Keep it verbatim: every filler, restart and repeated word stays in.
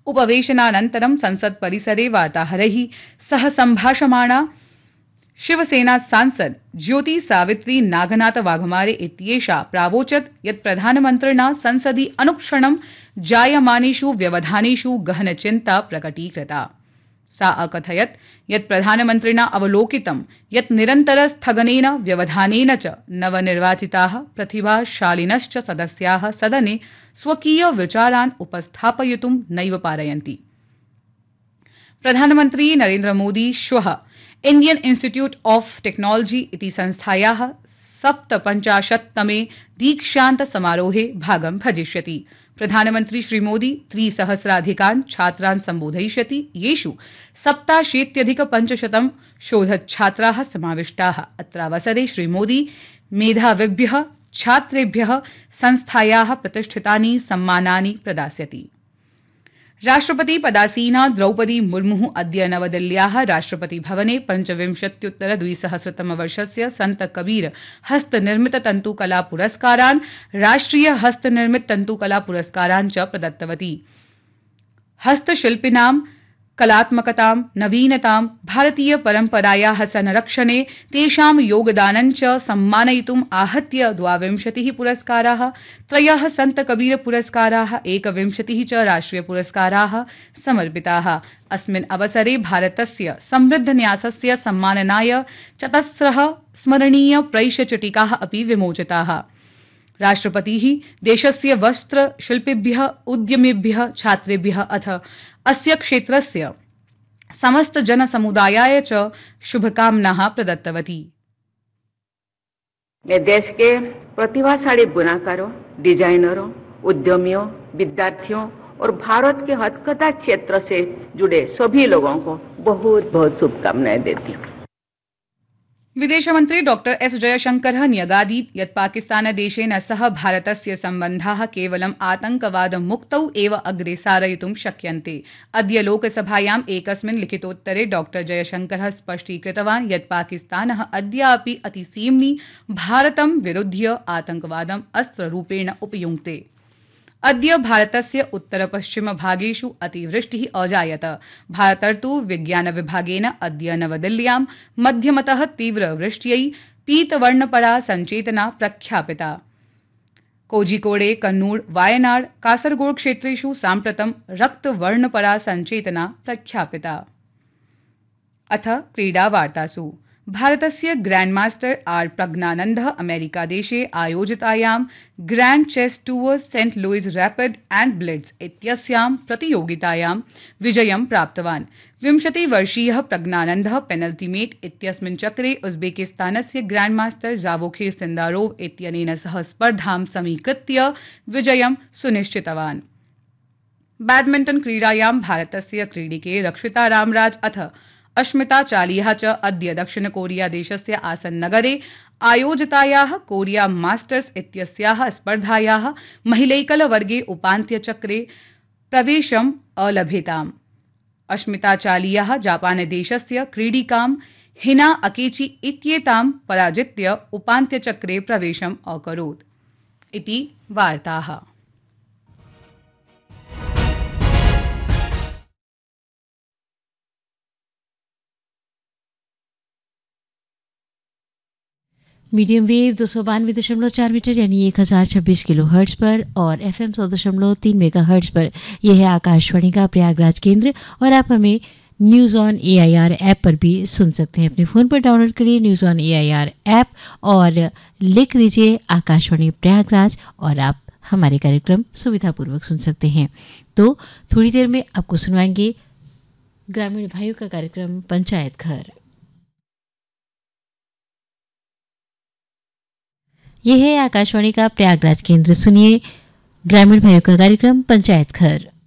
उपवेशनानन्तरं संसद परिसरे वार्ताहरैः सह सम्भाषमाणा शिवसेना सांसद ज्योति सावित्री नागनाथ वाघमारे इत्येषा प्रावोचत् यत् प्रधानमन्त्रिणा संसदि अनुक्षणं जायमानेषु व्यवधानेषु गहनचिन्ता प्रकटीकृता। सा अकथयत् यत् प्रधानमन्त्रिणा अवलोकितं यत् निरन्तरस्थगनेन व्यवधानेन च नवनिर्वाचिताः प्रतिभाशालिनश्च सदस्याः सदने स्वकीयविचारान् उपस्थापयितुं नैव पारयन्ति। प्रधानमन्त्री नरेन्द्र मोदी श्वः इंडियन इंस्टीट्यूट ऑफ टेक्नोलॉजी इति संस्थायाः सप्तपञ्चाशत्तमे दीक्षान्त समारोहे भागं भजिष्यति। प्रधानमन्त्री श्रीमोदी त्रिसहस्राधिकान् छात्रान् सम्बोधयिष्यति, येषु सप्ताशीत्यधिकपञ्चशतं शोधच्छात्राः समाविष्टाः। अत्रावसरे श्रीमोदी मेधाविभ्यः छात्रेभ्यः संस्थायाः प्रतिष्ठितानि सम्मानानि प्रदास्यति। राष्ट्रपति पदासीना द्रौपदी मुर्मु अद्य नवदिल्ल्याः राष्ट्रपति भवने पञ्चविंशत्युत्तर द्विसहस्रतमवर्षस्य सन्त कबीर हस्तनिर्मित तन्तुकला पुरस्कारान् राष्ट्रिय हस्तनिर्मित तन्तुकला पुरस्कारान् च प्रदत्तवती। हस्तशिल्पिनां कलात्मकतां नवीनतां भारतीय परम्परायाः संरक्षणे तेषां योगदानं च सम्मानयितुम् आहत्य द्वाविंशतिः पुरस्काराः, त्रयः सन्त कबीर पुरस्काराः, एकविंशतिः च राष्ट्रिय पुरस्काराः समर्पिताः। अस्मिन् अवसरे भारतस्य समृद्धन्यासस्य सम्माननाय चतस्रः स्मरणीय प्रैषचटिकाः अपि विमोचिताः। राष्ट्रपतिः देशस्य वस्त्रशिल्पिभ्यः, उद्यमिभ्यः, छात्रेभ्यः अथ अस्य क्षेत्रस्य समस्त जनसमुदायाय च शुभकामनाः प्रदत्तवती। मैं देश के प्रतिभाशाली बुनाकारों, डिजाइनरों, उद्यमियों, विद्यार्थियों और भारत के हथकथा क्षेत्र से जुड़े सभी लोगों को बहुत बहुत शुभकामनाएं देती हूँ। विदेशमन्त्री डॉक्टर एस जयशंकरः न्यगादीत् यत् पाकिस्तानदेशेन सह भारतस्य सम्बन्धाः केवलम् आतङ्कवादमुक्तौ एव अग्रे सारयितुं शक्यन्ते। अद्य लोकसभायाम् एकस्मिन् लिखितोत्तरे डॉक्टर जयशंकरः स्पष्टीकृतवान् यत् पाकिस्तानः अद्यापि अतिसीम्नि भारतं विरुध्य आतङ्कवादम् अस्त्ररूपेण उपयुङ्क्ते। अद्य भारतस्य उत्तरपश्चिमभागेषु अतिवृष्टिः अजायत। भारतर्तु विज्ञानविभागेन अद्य नवदिल्ल्यां मध्यमतः तीव्रवृष्ट्यै पीतवर्णपरा सञ्चेतना प्रख्यापिता। कोझिकोडे, कन्नूर, वायनाड, कासरगोड क्षेत्रेषु साम्प्रतं रक्तवर्णपरा सञ्चेतना प्रख्यापिता। अथ क्रीडावार्तासु भारतस्य grandmaster are प्रज्ञानन्दः अमेरिकादेशे आयोजितायां grand chess tour Saint Louis rapid and blitz इत्यस्यां प्रतियोगितायां विजयं प्राप्तवान्। विंशतिवर्षीयः प्रज्ञानन्दः पेनल्टीमेट इत्यस्मिन् चक्रे उज्बेकिस्तानस्य ग्रैंडमास्टर जावोखिर सिन्दारोव इत्यनेन सह स्पर्धां समीकृत्य विजयं सुनिश्चितवान्। बैडमिंटन क्रीडायां भारतस्य क्रीडिके रक्षिता रामराज अथ अश्मिता चालिया च अद्य दक्षिण कोरिया देशस्य आसन नगरे आयोजितायाः कोरिया मास्टर्स इत्यस्याः स्पर्धायाः महिलैकल वर्गे उपान्त्यचक्रे प्रवेशम् अलभेताम्। अश्मिता चालिया जापान देशस्य क्रीडिकां हिना अकेची इत्येतां पराजित्य उपान्त्यचक्रे प्रवेशम् अकरोत्। इति वार्ताः। मीडियम वेव दो सौ बानवे दशमलव चार मीटर यानी एक हज़ार छब्बीस किलो हर्ट्ज पर और एफ एम सौ दशमलव तीन मेगा हर्ट्ज पर यह है आकाशवाणी का प्रयागराज केंद्र। और आप हमें news on A I R app पर भी सुन सकते हैं। अपने फ़ोन पर डाउनलोड करिए news on A I R app और लिख दीजिए आकाशवाणी प्रयागराज और आप हमारे कार्यक्रम सुविधापूर्वक सुन सकते हैं। तो थोड़ी देर में आपको सुनवाएंगे ग्रामीण भाइयों का कार्यक्रम पंचायत घर। यह है आकाशवाणी का प्रयागराज केंद्र। सुनिए ग्रामीण भाइयों का कार्यक्रम पंचायत घर।